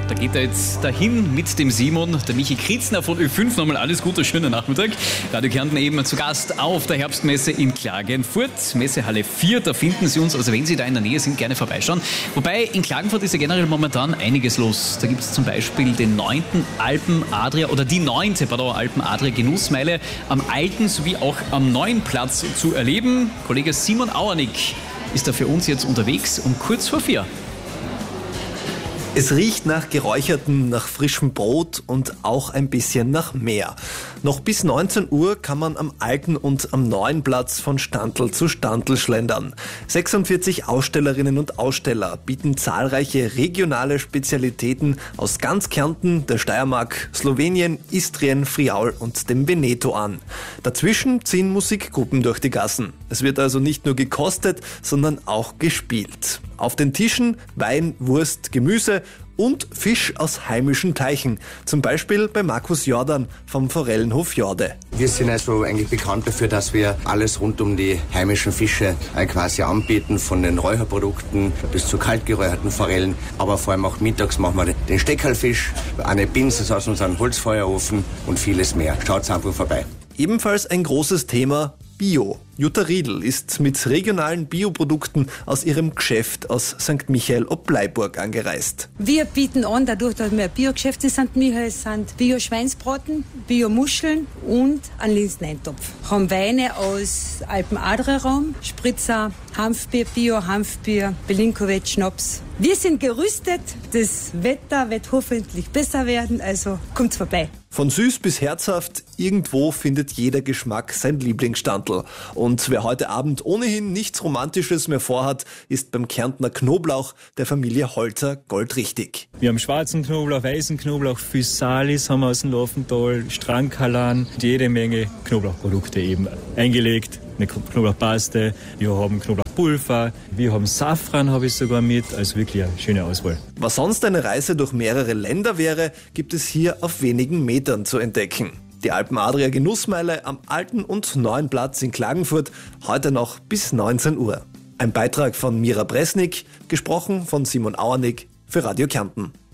Da geht er jetzt dahin mit dem Simon, der Michi Kritzner von Ö5. Nochmal alles Gute, schönen Nachmittag. Radio Kärnten eben zu Gast auf der Herbstmesse in Klagenfurt. Messehalle 4, da finden Sie uns. Also wenn Sie da in der Nähe sind, gerne vorbeischauen. Wobei in Klagenfurt ist ja generell momentan einiges los. Da gibt es zum Beispiel den 9. Alpen-Adria oder die 9. Alpen-Adria Genussmeile am alten sowie auch am neuen Platz zu erleben. Kollege Simon Auernick ist da für uns jetzt unterwegs um kurz vor 4. Es riecht nach Geräucherten, nach frischem Brot und auch ein bisschen nach Meer. Noch bis 19 Uhr kann man am alten und am neuen Platz von Standl zu Standl schlendern. 46 Ausstellerinnen und Aussteller bieten zahlreiche regionale Spezialitäten aus ganz Kärnten, der Steiermark, Slowenien, Istrien, Friaul und dem Veneto an. Dazwischen ziehen Musikgruppen durch die Gassen. Es wird also nicht nur gekostet, sondern auch gespielt. Auf den Tischen Wein, Wurst, Gemüse und Fisch aus heimischen Teichen. Zum Beispiel bei Markus Jordan vom Forellenhof Jorde. Wir sind also eigentlich bekannt dafür, dass wir alles rund um die heimischen Fische quasi anbieten, von den Räucherprodukten bis zu kaltgeräucherten Forellen. Aber vor allem auch mittags machen wir den Steckerlfisch, eine Pinsel aus unserem Holzfeuerofen und vieles mehr. Schaut's einfach vorbei. Ebenfalls ein großes Thema: Bio. Jutta Riedl ist mit regionalen Bioprodukten aus ihrem Geschäft aus St. Michael ob Bleiburg angereist. Wir bieten an, dadurch, dass wir ein Biogeschäft in St. Michael sind, Bio-Schweinsbraten, Bio-Muscheln und einen Linseneintopf. Haben Weine aus Alpen-Adria-Raum, Spritzer, Hanfbier, Bio-Hanfbier, Belinkovic, Schnaps. Wir sind gerüstet, das Wetter wird hoffentlich besser werden, also kommt vorbei. Von süß bis herzhaft, irgendwo findet jeder Geschmack sein Lieblingsstandl. Und wer heute Abend ohnehin nichts Romantisches mehr vorhat, ist beim Kärntner Knoblauch der Familie Holzer goldrichtig. Wir haben schwarzen Knoblauch, weißen Knoblauch, Physalis haben wir aus dem Laufental, Strangkalan, jede Menge Knoblauchprodukte eben eingelegt. Eine Knoblauchpaste, wir haben Knoblauchpulver, wir haben Safran habe ich sogar mit, also wirklich eine schöne Auswahl. Was sonst eine Reise durch mehrere Länder wäre, gibt es hier auf wenigen Metern zu entdecken. Die Alpen-Adria Genussmeile am alten und neuen Platz in Klagenfurt, heute noch bis 19 Uhr. Ein Beitrag von Mira Bresnik, gesprochen von Simon Auernick für Radio Kärnten.